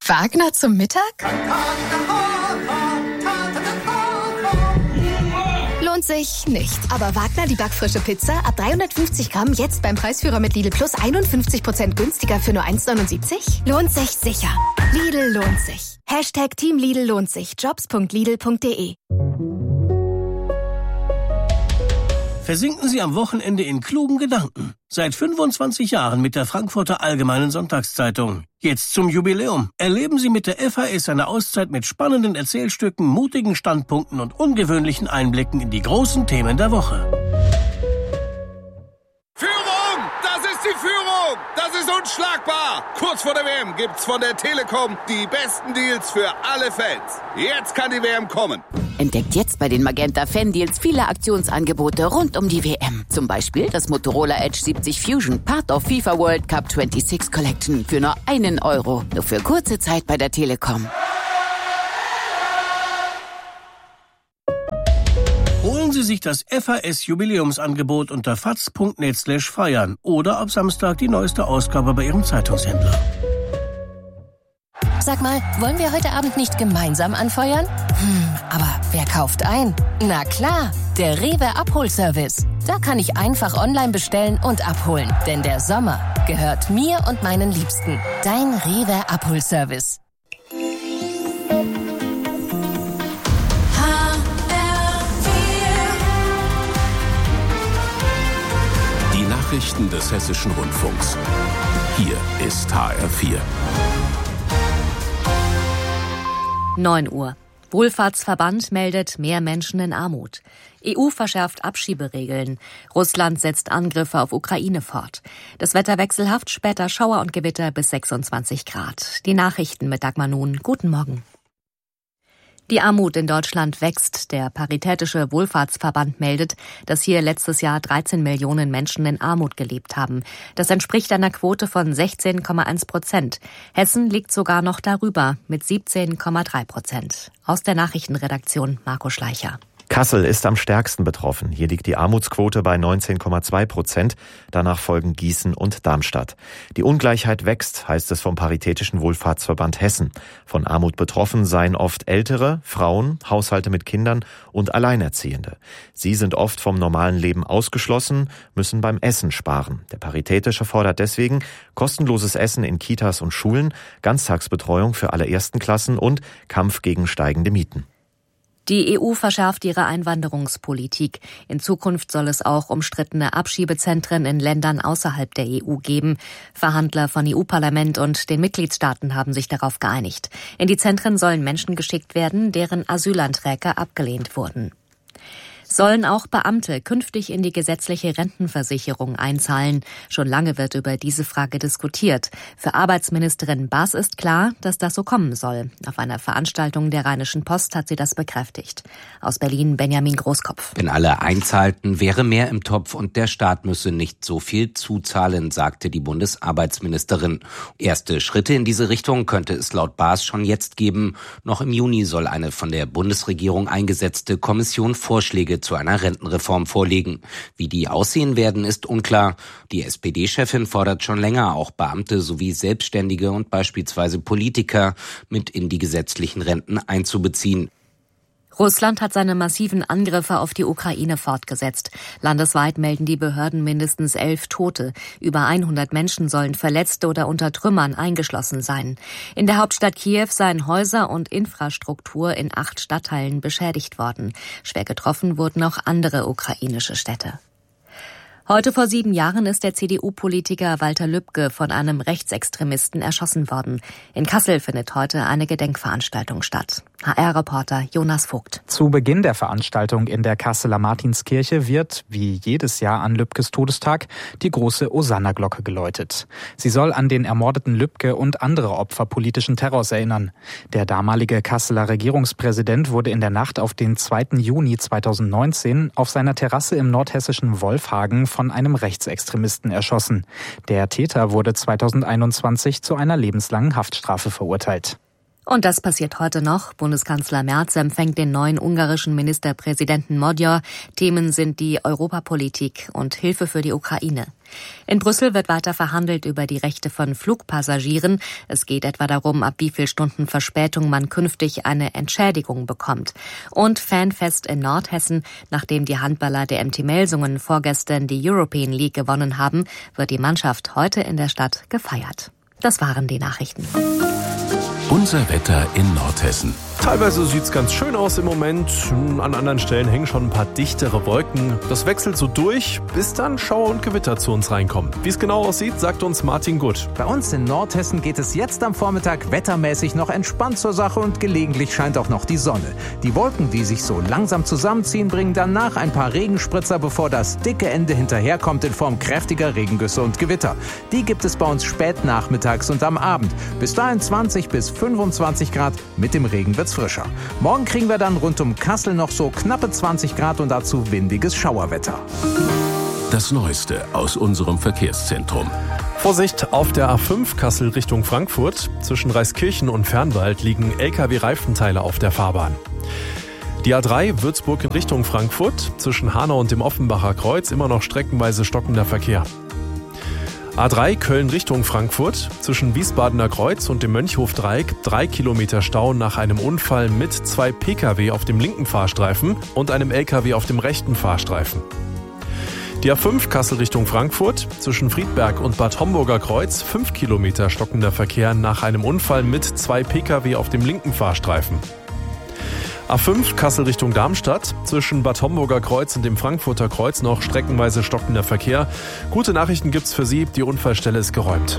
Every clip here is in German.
Wagner zum Mittag? Lohnt sich nicht. Aber Wagner, die backfrische Pizza, ab 350 Gramm, jetzt beim Preisführer mit Lidl Plus 51% günstiger für nur 1,79? Lohnt sich sicher. Lidl lohnt sich. Team Lidl lohnt sich. Jobs.lidl.de. Versinken Sie am Wochenende in klugen Gedanken. Seit 25 Jahren mit der Frankfurter Allgemeinen Sonntagszeitung. Jetzt zum Jubiläum. Erleben Sie mit der FAS eine Auszeit mit spannenden Erzählstücken, mutigen Standpunkten und ungewöhnlichen Einblicken in die großen Themen der Woche. Führung! Das ist die Führung! Das ist unschlagbar! Kurz vor der WM gibt's von der Telekom die besten Deals für alle Fans. Jetzt kann die WM kommen. Entdeckt jetzt bei den Magenta Fan-Deals viele Aktionsangebote rund um die WM. Zum Beispiel das Motorola Edge 70 Fusion, Part of FIFA World Cup 26 Collection für nur €1. Nur für kurze Zeit bei der Telekom. Holen Sie sich das FAS-Jubiläumsangebot unter faz.net/feiern oder ab Samstag die neueste Ausgabe bei Ihrem Zeitungshändler. Sag mal, wollen wir heute Abend nicht gemeinsam anfeuern? Aber wer kauft ein? Na klar, der Rewe Abholservice. Da kann ich einfach online bestellen und abholen. Denn der Sommer gehört mir und meinen Liebsten. Dein Rewe Abholservice. Die Nachrichten des Hessischen Rundfunks. Hier ist HR4. 9 Uhr. Wohlfahrtsverband meldet mehr Menschen in Armut. EU verschärft Abschieberegeln. Russland setzt Angriffe auf Ukraine fort. Das Wetter wechselhaft, später Schauer und Gewitter bis 26 Grad. Die Nachrichten mit Dagmar Nun. Guten Morgen. Die Armut in Deutschland wächst. Der Paritätische Wohlfahrtsverband meldet, dass hier letztes Jahr 13 Millionen Menschen in Armut gelebt haben. Das entspricht einer Quote von 16,1%. Hessen liegt sogar noch darüber mit 17,3%. Aus der Nachrichtenredaktion Marco Schleicher. Kassel ist am stärksten betroffen. Hier liegt die Armutsquote bei 19,2%. Danach folgen Gießen und Darmstadt. Die Ungleichheit wächst, heißt es vom Paritätischen Wohlfahrtsverband Hessen. Von Armut betroffen seien oft Ältere, Frauen, Haushalte mit Kindern und Alleinerziehende. Sie sind oft vom normalen Leben ausgeschlossen, müssen beim Essen sparen. Der Paritätische fordert deswegen kostenloses Essen in Kitas und Schulen, Ganztagsbetreuung für alle ersten Klassen und Kampf gegen steigende Mieten. Die EU verschärft ihre Einwanderungspolitik. In Zukunft soll es auch umstrittene Abschiebezentren in Ländern außerhalb der EU geben. Verhandler von EU-Parlament und den Mitgliedstaaten haben sich darauf geeinigt. In die Zentren sollen Menschen geschickt werden, deren Asylanträge abgelehnt wurden. Sollen auch Beamte künftig in die gesetzliche Rentenversicherung einzahlen? Schon lange wird über diese Frage diskutiert. Für Arbeitsministerin Baas ist klar, dass das so kommen soll. Auf einer Veranstaltung der Rheinischen Post hat sie das bekräftigt. Aus Berlin Benjamin Großkopf. Wenn alle einzahlten, wäre mehr im Topf und der Staat müsse nicht so viel zuzahlen, sagte die Bundesarbeitsministerin. Erste Schritte in diese Richtung könnte es laut Baas schon jetzt geben. Noch im Juni soll eine von der Bundesregierung eingesetzte Kommission Vorschläge zu einer Rentenreform vorlegen. Wie die aussehen werden, ist unklar. Die SPD-Chefin fordert schon länger, auch Beamte sowie Selbstständige und beispielsweise Politiker mit in die gesetzlichen Renten einzubeziehen. Russland hat seine massiven Angriffe auf die Ukraine fortgesetzt. Landesweit melden die Behörden mindestens 11 Tote. Über 100 Menschen sollen verletzt oder unter Trümmern eingeschlossen sein. In der Hauptstadt Kiew seien Häuser und Infrastruktur in 8 Stadtteilen beschädigt worden. Schwer getroffen wurden auch andere ukrainische Städte. Heute vor 7 Jahren ist der CDU-Politiker Walter Lübcke von einem Rechtsextremisten erschossen worden. In Kassel findet heute eine Gedenkveranstaltung statt. HR-Reporter Jonas Vogt. Zu Beginn der Veranstaltung in der Kasseler Martinskirche wird, wie jedes Jahr an Lübkes Todestag, die große Osanna-Glocke geläutet. Sie soll an den ermordeten Lübcke und andere Opfer politischen Terrors erinnern. Der damalige Kasseler Regierungspräsident wurde in der Nacht auf den 2. Juni 2019 auf seiner Terrasse im nordhessischen Wolfhagen von einem Rechtsextremisten erschossen. Der Täter wurde 2021 zu einer lebenslangen Haftstrafe verurteilt. Und das passiert heute noch. Bundeskanzler Merz empfängt den neuen ungarischen Ministerpräsidenten Magyar. Themen sind die Europapolitik und Hilfe für die Ukraine. In Brüssel wird weiter verhandelt über die Rechte von Flugpassagieren. Es geht etwa darum, ab wie viel Stunden Verspätung man künftig eine Entschädigung bekommt. Und Fanfest in Nordhessen. Nachdem die Handballer der MT Melsungen vorgestern die European League gewonnen haben, wird die Mannschaft heute in der Stadt gefeiert. Das waren die Nachrichten. Unser Wetter in Nordhessen. Teilweise sieht's ganz schön aus im Moment. An anderen Stellen hängen schon ein paar dichtere Wolken. Das wechselt so durch, bis dann Schauer und Gewitter zu uns reinkommen. Wie es genau aussieht, sagt uns Martin Gutt. Bei uns in Nordhessen geht es jetzt am Vormittag wettermäßig noch entspannt zur Sache und gelegentlich scheint auch noch die Sonne. Die Wolken, die sich so langsam zusammenziehen, bringen danach ein paar Regenspritzer, bevor das dicke Ende hinterherkommt in Form kräftiger Regengüsse und Gewitter. Die gibt es bei uns spät nachmittags und am Abend. Bis dahin 20 bis 25 Grad, mit dem Regen wird's frischer. Morgen kriegen wir dann rund um Kassel noch so knappe 20 Grad und dazu windiges Schauerwetter. Das Neueste aus unserem Verkehrszentrum. Vorsicht, auf der A5 Kassel Richtung Frankfurt. Zwischen Reiskirchen und Fernwald liegen LKW-Reifenteile auf der Fahrbahn. Die A3 Würzburg in Richtung Frankfurt. Zwischen Hanau und dem Offenbacher Kreuz immer noch streckenweise stockender Verkehr. A3 Köln Richtung Frankfurt, zwischen Wiesbadener Kreuz und dem Mönchhof-Dreieck 3 Kilometer Stau nach einem Unfall mit 2 Pkw auf dem linken Fahrstreifen und einem Lkw auf dem rechten Fahrstreifen. Die A5 Kassel Richtung Frankfurt, zwischen Friedberg und Bad Homburger Kreuz 5 Kilometer stockender Verkehr nach einem Unfall mit 2 Pkw auf dem linken Fahrstreifen. A5 Kassel Richtung Darmstadt, zwischen Bad Homburger Kreuz und dem Frankfurter Kreuz noch streckenweise stockender Verkehr. Gute Nachrichten gibt's für Sie, die Unfallstelle ist geräumt.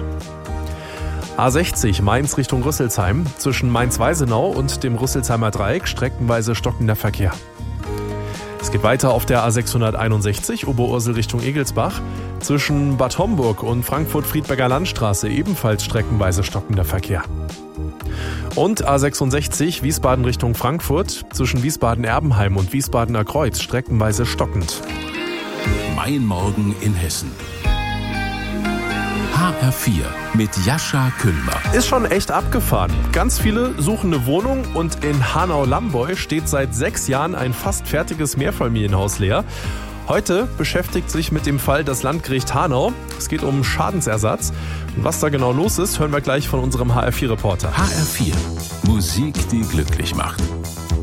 A60 Mainz Richtung Rüsselsheim, zwischen Mainz-Weisenau und dem Rüsselsheimer Dreieck streckenweise stockender Verkehr. Es geht weiter auf der A661 Oberursel Richtung Egelsbach, zwischen Bad Homburg und Frankfurt-Friedberger Landstraße ebenfalls streckenweise stockender Verkehr. Und A66 Wiesbaden Richtung Frankfurt, zwischen Wiesbaden-Erbenheim und Wiesbadener Kreuz streckenweise stockend. Mein Morgen in Hessen. HR4 mit Jascha Küllmer. Ist schon echt abgefahren. Ganz viele suchen eine Wohnung und in Hanau-Lamboy steht seit 6 Jahren ein fast fertiges Mehrfamilienhaus leer. Heute beschäftigt sich mit dem Fall das Landgericht Hanau. Es geht um Schadensersatz. Und was da genau los ist, hören wir gleich von unserem HR4-Reporter. HR4. Musik, die glücklich macht.